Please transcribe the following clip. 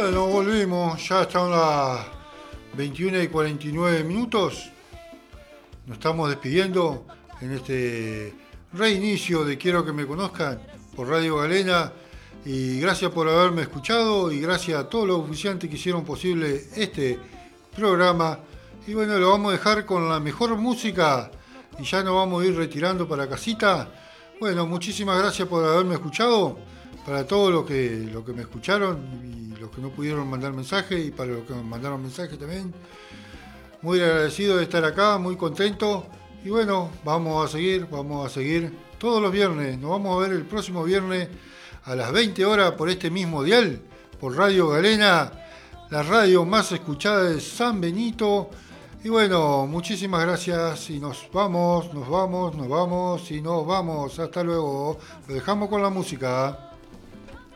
Bueno, volvimos, ya están las 21:49. Nos estamos despidiendo en este reinicio de Quiero que me conozcan por Radio Galena. Y gracias por haberme escuchado y gracias a todos los oficiantes que hicieron posible este programa. Y bueno, lo vamos a dejar con la mejor música y ya nos vamos a ir retirando para casita. Bueno, muchísimas gracias por haberme escuchado. Para todos los que me escucharon y los que no pudieron mandar mensaje y para los que me mandaron mensaje también. Muy agradecido de estar acá, muy contento. Y bueno, vamos a seguir todos los viernes. Nos vamos a ver el próximo viernes a las 20 horas por este mismo dial, por Radio Galena, la radio más escuchada de San Benito. Y bueno, muchísimas gracias y nos vamos. Hasta luego. Lo dejamos con la música.